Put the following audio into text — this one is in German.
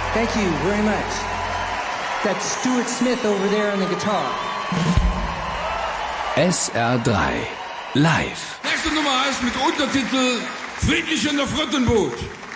Thank you very much. That's Stuart Smith over there on the guitar. SR3 live. Nächste Nummer heißt mit Untertitel Friedlich in der Frittenbude.